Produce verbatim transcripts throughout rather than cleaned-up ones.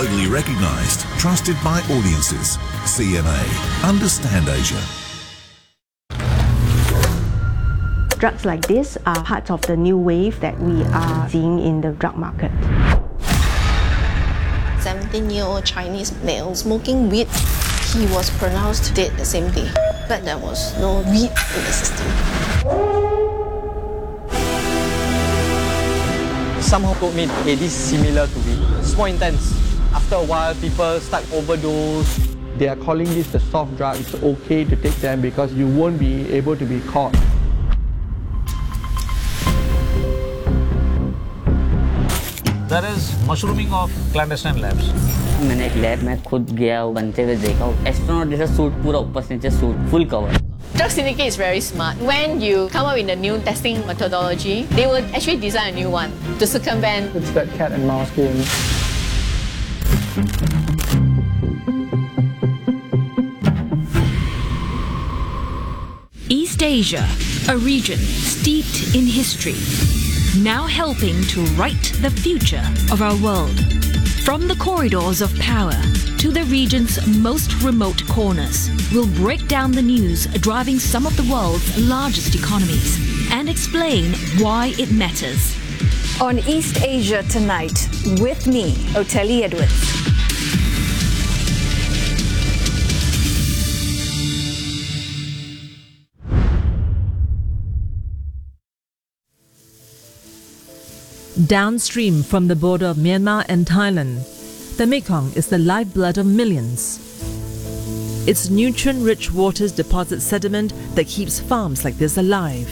Globally recognized, trusted by audiences. C M A. Understand Asia. Drugs like this are part of the new wave that we are seeing in the drug market. seventeen-year-old Chinese male smoking weed. He was pronounced dead the same day, but there was no weed in the system. Somehow told me, hey, this is similar to weed. It's more intense. After a while, people start overdose. They are calling this the soft drug. It's okay to take them because you won't be able to be caught. There is mushrooming of clandestine labs. मैंने एक lab में खुद गया बनते हुए देखा astronaut जैसा suit पूरा ऊपर से नीचे suit full cover. Drug syndicate is very smart. When you come up with a new testing methodology, they will actually design a new one to circumvent. It's that cat and mouse game. East Asia, a region steeped in history, now helping to write the future of our world. From the corridors of power to the region's most remote corners, we'll break down the news driving some of the world's largest economies and explain why it matters. On East Asia Tonight, with me, Oteli Edwards. Downstream from the border of Myanmar and Thailand, the Mekong is the lifeblood of millions. Its nutrient-rich waters deposit sediment that keeps farms like this alive.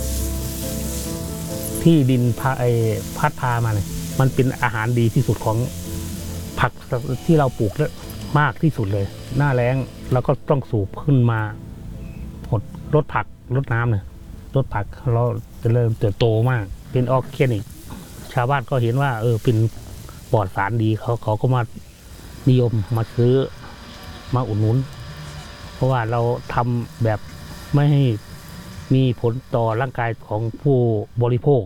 ที่ดินพัดพามาเนี่ยมันเป็นอาหารดีที่สุดของผักที่เราปลูกมากที่สุดเลยหน้าแล้งเราก็ต้องสูบขึ้นมาหดรดผักรดน้ำเนี่ยรดผักเราจะเริ่มเติบโตมากเป็นออร์แกนิกชาวบ้านก็เห็นว่าเออเป็นปลอดสารดีเขาเขาก็มานิยมมาซื้อมาอุดหนุนเพราะว่าเราทำแบบไม่ให้มีผลต่อร่างกายของผู้บริโภค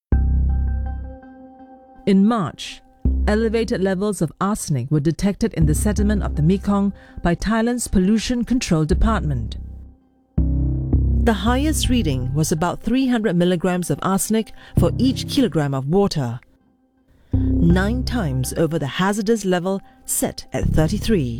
In March, elevated levels of arsenic were detected in the sediment of the Mekong by Thailand's Pollution Control Department. The highest reading was about three hundred milligrams of arsenic for each kilogram of water, nine times over the hazardous level set at thirty-three.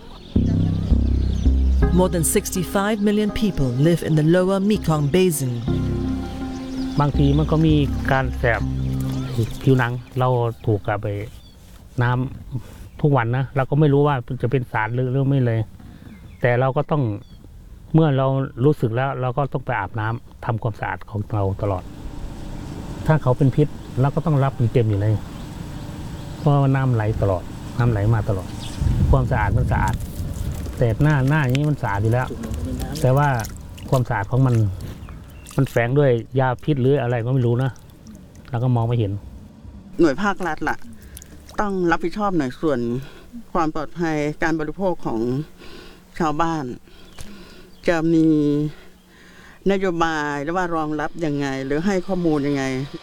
More than sixty-five million people live in the lower Mekong Basin. บางทีมันก็มีการแสบผิวหนังเราถูกกับไปน้ำทุกวันนะเราก็ไม่รู้ว่าจะเป็นสารหรือหรือไม่เลยแต่เราก็ต้องเมื่อเรารู้สึกแล้วเราก็ต้องไปอาบน้ำทำความสะอาดของเราตลอดถ้าเขาเป็นพิษเราก็ต้องรับเต็มอยู่เลยเพราะว่าน้ำไหลตลอดน้ำไหลมาตลอดความสะอาดมันสะอาดแต่หน้าหน้านี้มันสะอาดอยู่แล้วแต่ว่าความสะอาดของมันมันแฝงด้วยยาพิษหรืออะไรก็ไม่รู้นะเราก็มองไม่เห็นหน่วยภาครัฐล่ะต้องรับผิดชอบหน่อยส่วนความปลอดภัยการบริโภคของชาวบ้านจะมีนโยบายหรือว่ารองรับยังไงหรือให้ข้อมูลยังไง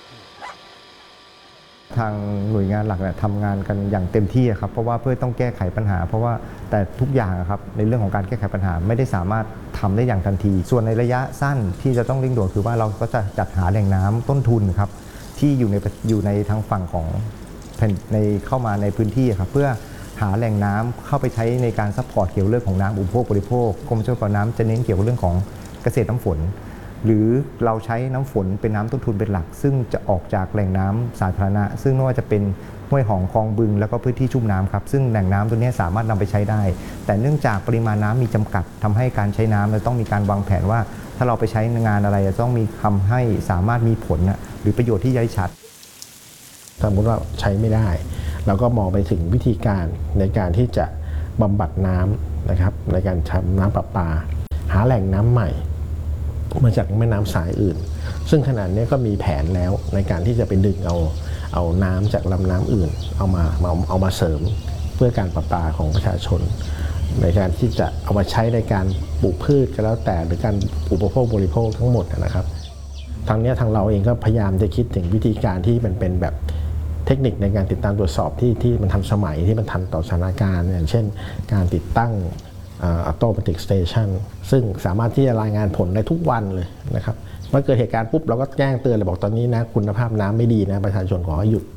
ทางหน่วยงานหลักเนี่ยทำงานกันอย่างเต็มที่ครับเพราะว่าเพื่อต้องแก้ไขปัญหาเพราะว่าแต่ทุกอย่างครับในเรื่องของการแก้ไขปัญหาไม่ได้สามารถทำได้อย่างทันทีส่วนในระยะสั้นที่จะต้องเร่งด่วนคือว่าเราก็จะจัดหาแหล่งน้ำต้นทุนครับที่อยู่ในอยู่ในทางฝั่งของในเข้ามาในพื้นที่ครับเพื่อหาแหล่งน้ำเข้าไปใช้ในการซัพพอร์ตเกี่ยวเรื่องของน้ำอุปโภคบริโภคกรมชลประทานน้ำจะเน้นเกี่ยวกับเรื่องของเกษตรน้ำฝนหรือเราใช้น้ำฝนเป็นน้ำต้นทุนเป็นหลักซึ่งจะออกจากแหล่งน้ำสาธารณะซึ่งไม่ว่าจะเป็นห้วยหองคลองบึงแล้วก็พื้นที่ชุ่มน้ำครับซึ่งแหล่งน้ำตัวนี้สามารถนำไปใช้ได้แต่เนื่องจากปริมาณน้ำมีจำกัดทำให้การใช้น้ำเราต้องมีการวางแผนว่าถ้าเราไปใช้งานอะไรจะต้องมีทำให้สามารถมีผลหรือประโยชน์ที่ย้ชัดสมมติว่าใช้ไม่ได้เราก็มองไปถึงวิธีการในการที่จะบำบัดน้ำนะครับในการทำน้ำประปาหาแหล่งน้ำใหม่มาจากแม่น้ำสายอื่นซึ่งขณะนี้ก็มีแผนแล้วในการที่จะไปดึงเอาเอาน้ำจากลำน้ำอื่นเอามาเอามาเสริมเพื่อการประปาของประชาชนในการที่จะเอามาใช้ในการปลูกพืชก็แล้วแต่หรือการอุปโภคบริโภคทั้งหมดนะครับทางนี้ทางเราเองก็พยายามจะคิดถึงวิธีการที่มันเป็นแบบเทคนิคในการติดตามตรวจสอบที่ที่มันทันสมัยที่มันทันต่อสถานการณ์อย่างเช่นการติดตั้งออโตเมติกสเตชันซึ่งสามารถที่จะรายงานผลได้ทุกวันเลยนะครับเมื่อเกิดเหตุการณ์ปุ๊บเราก็แจ้งเตือนเลยบอกตอนนี้นะคุณภาพน้ำไม่ดีนะประชาชนขอให้หยุด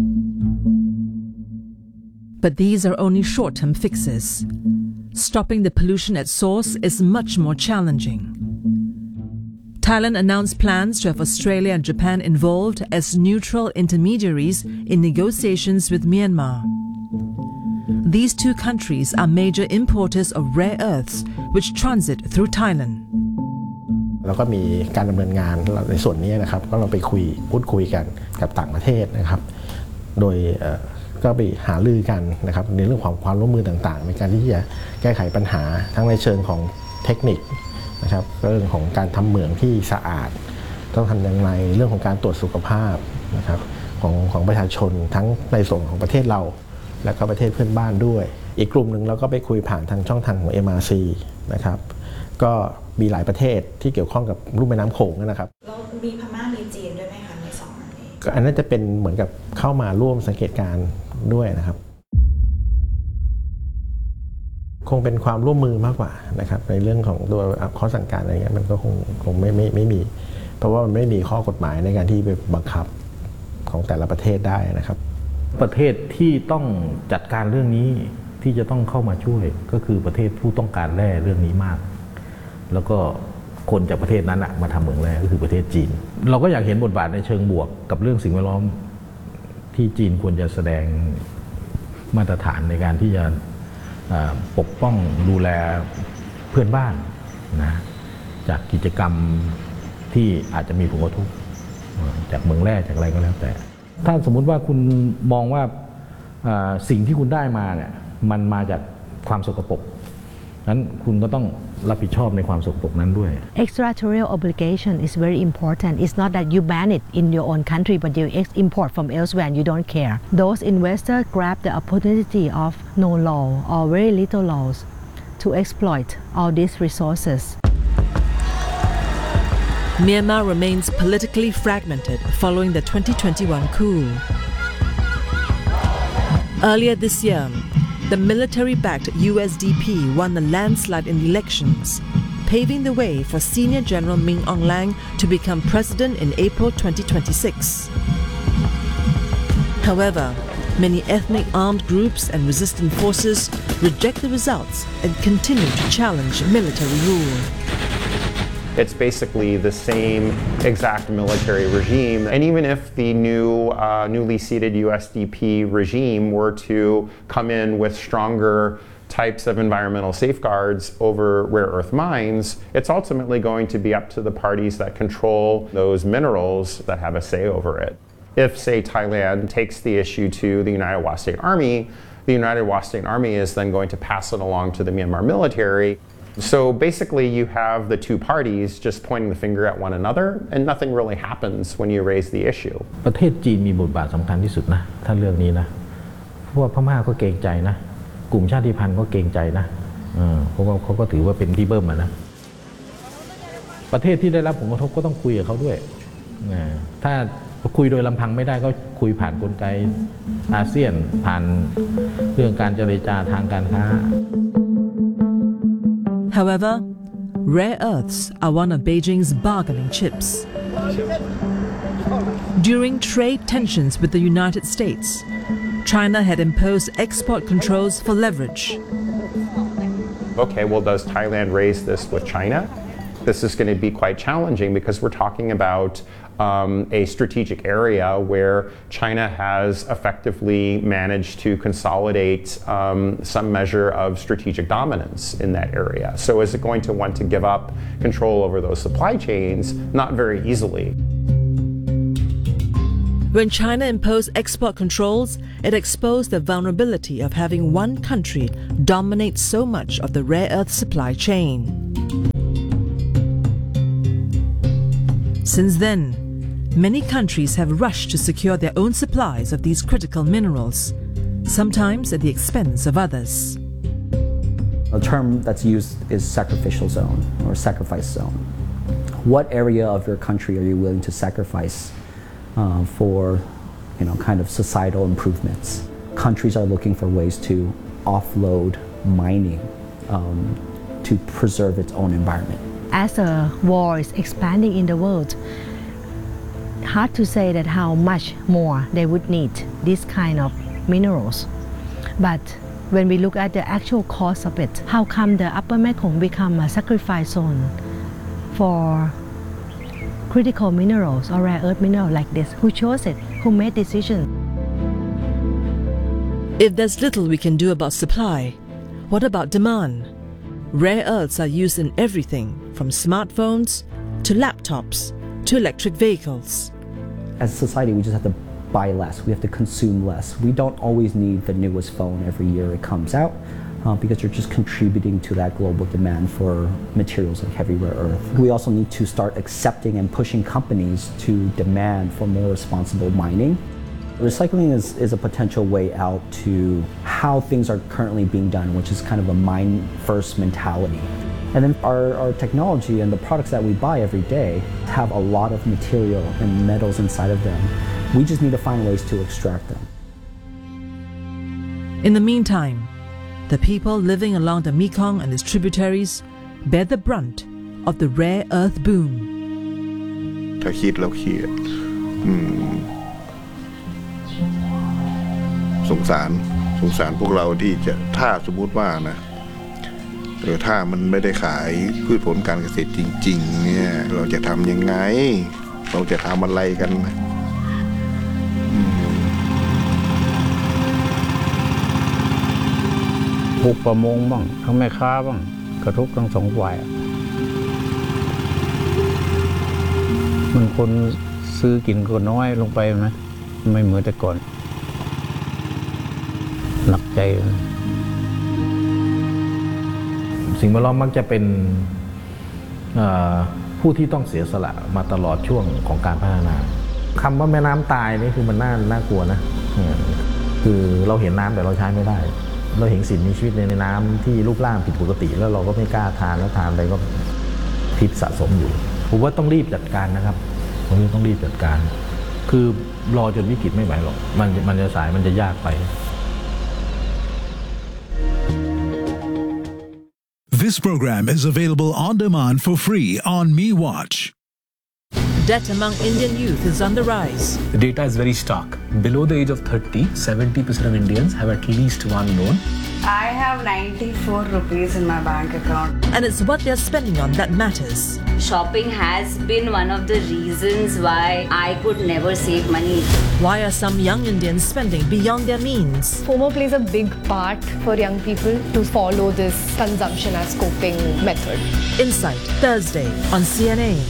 But these are only short-term fixes. Stopping the pollution at source is much more challenging. Thailand announced plans to have Australia and Japan involved as neutral intermediaries in negotiations with Myanmar. These two countries are major importers of rare earths which transit through Thailand. แล้วก็มีการดำเนินงานในส่วนนี้นะครับก็เราไปคุยพูดคุยกันกับต่างประเทศนะครับโดยก็ไปหารือกันนะครับในเรื่องของความร่วมมือต่างๆในการที่จะแก้ไขปัญหาทั้งในเชิงของเทคนิคนะครับเรื่องของการทำเหมืองที่สะอาดต้องทำอย่างไรเรื่องของการตรวจสุขภาพนะครับของของประชาชนทั้งในส่วนของประเทศเราและก็ประเทศเพื่อนบ้านด้วยอีกกลุ่มหนึ่งเราก็ไปคุยผ่านทางช่องทางของ เอ็ม อาร์ ซี นะครับก็มีหลายประเทศที่เกี่ยวข้องกับลุ่มแม่น้ำโขงนะครับแล้วมีพม่ามีจีนด้วยไหมคะในสองอันนี้ก็อันนั้นจะเป็นเหมือนกับเข้ามาร่วมสังเกตการณ์ด้วยนะครับคงเป็นความร่วมมือมากกว่านะครับในเรื่องของตัวข้อสั่งการอะไรเงี้ยมันก็คงคงไม่ไม่ไม่มีเพราะว่ามันไม่มีข้อกฎหมายในการที่ไปบังคับของแต่ละประเทศได้นะครับประเทศที่ต้องจัดการเรื่องนี้ที่จะต้องเข้ามาช่วยก็คือประเทศผู้ต้องการแร่เรื่องนี้มากแล้วก็คนจากประเทศนั้นอะมาทำเหมืองแร่ก็คือประเทศจีนเราก็อยากเห็นบทบาทในเชิงบวกกับเรื่องสิ่งแวดล้อมที่จีนควรจะแสดงมาตรฐานในการที่จะปกป้องดูแลเพื่อนบ้านนะจากกิจกรรมที่อาจจะมีผลกระทบจากเมืองแร่จากอะไรก็แล้วแต่ถ้าสมมุติว่าคุณมองว่าสิ่งที่คุณได้มาเนี่ยมันมาจากความสกปรกนั้นคุณก็ต้องรับผิดชอบในความสกปรกนั้นด้วย Extraterritorial obligation is very important. It's not that you ban it in your own country, but you import from elsewhere and you don't care. Those investors grab the opportunity of no law or very little laws to exploit all these resources. Myanmar remains politically fragmented following the twenty twenty-one coup. Earlier this year, the military-backed U S D P won a landslide in elections, paving the way for Senior General Min Aung Hlaing to become president in April twenty twenty-six. However, many ethnic armed groups and resistant forces reject the results and continue to challenge military rule. It's basically the same exact military regime. And even if the new, uh, newly seated U S D P regime were to come in with stronger types of environmental safeguards over rare earth mines, it's ultimately going to be up to the parties that control those minerals that have a say over it. If, say, Thailand takes the issue to the United Wa State Army, the United Wa State Army is then going to pass it along to the Myanmar military. So basically you have the two parties just pointing the finger at one another and nothing really happens when you raise the issue. ประเทศจีนมีบทบาทสำคัญที่สุดนะถ้าเรื่องนี้นะเพราะว่าพม่าก็เกรงใจนะกลุ่มชาติพันธุ์ก็เกรงใจนะเพราะว่าเขาก็ถือว่าเป็นที่เบิ้มอ่ะนะประเทศที่ได้รับผลกระทบก็ต้องคุยกับเขาด้วยถ้าคุยโดยลำพังไม่ได้ก็คุยผ่านกลไกอาเซียนผ่านเรื่องการเจรจาทางการค้า However, rare earths are one of Beijing's bargaining chips. During trade tensions with the United States, China had imposed export controls for leverage. Okay, well, does Thailand raise this with China? This is going to be quite challenging because we're talking about Um, a strategic area where China has effectively managed to consolidate um, some measure of strategic dominance in that area. So is it going to want to give up control over those supply chains? Not very easily. When China imposed export controls, it exposed the vulnerability of having one country dominate so much of the rare earth supply chain. Since then, many countries have rushed to secure their own supplies of these critical minerals, sometimes at the expense of others. A term that's used is sacrificial zone or sacrifice zone. What area of your country are you willing to sacrifice uh, for you know, kind of societal improvements. Countries are looking for ways to offload mining um, to preserve its own environment. As the war is expanding in the world, hard to say that how much more they would need this kind of minerals. But when we look at the actual cost of it, how come the Upper Mekong become a sacrifice zone for critical minerals or rare earth minerals like this? Who chose it? Who made decisions? If there's little we can do about supply, what about demand? Rare earths are used in everything from smartphones to laptops to electric vehicles. As a society, we just have to buy less. We have to consume less. We don't always need the newest phone every year it comes out uh, because you're just contributing to that global demand for materials like heavy rare earth. We also need to start accepting and pushing companies to demand for more responsible mining. Recycling is, is a potential way out to how things are currently being done, which is kind of a mine-first mentality. And then our, our technology and the products that we buy every day have a lot of material and metals inside of them. We just need to find ways to extract them. In the meantime, the people living along the Mekong and its tributaries bear the brunt of the rare earth boom. ถ้าคิดแล้วเครียดอืมสงสารสงสารพวกเราที่จะถ้าสมมุติว่านะเออถ้ามันไม่ได้ขายพืชผลการเกษตรจริงๆเนี่ยเราจะทำยังไงเราจะทำอะไรกันพวกประมงบ้างทั้งแม่ค้าบ้างกระทบทั้งสองฝ่ายมันคนซื้อกินก็น้อยลงไปไหมไม่เหมือนแต่ก่อนหนักใจสิ่งแวดล้อมมักจะเป็นผู้ที่ต้องเสียสละมาตลอดช่วงของการพัฒนาคำว่าแม่น้ำตายนี่คือมันน่าน่ากลัวนะคือเราเห็นน้ำแต่เราใช้ไม่ได้เราเห็นสิ่งมีชีวิตในน้ำที่รูปร่างผิดปกติแล้วเราก็ไม่กล้าทานแล้วทานไปก็พิษสะสมอยู่ผมว่าต้องรีบจัดการนะครับผมว่าต้องรีบจัดการคือรอจนวิกฤตไม่ไหวหรอกมันมันจะสายมันจะยากไป This program is available on demand for free on MeWatch. Debt among Indian youth is on the rise. The data is very stark. Below the age of thirty, seventy percent of Indians have at least one loan. I have ninety-four rupees in my bank account. And it's what they're spending on that matters. Shopping has been one of the reasons why I could never save money. Why are some young Indians spending beyond their means? FOMO plays a big part for young people to follow this consumption as coping method. Insight, Thursday on C N A.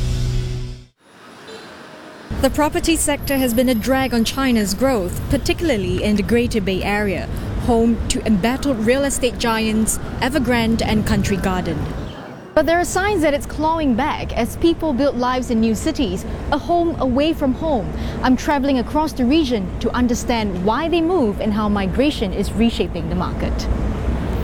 The property sector has been a drag on China's growth, particularly in the Greater Bay Area, home to embattled real estate giants Evergrande and Country Garden. But there are signs that it's clawing back as people build lives in new cities, a home away from home. I'm traveling across the region to understand why they move and how migration is reshaping the market.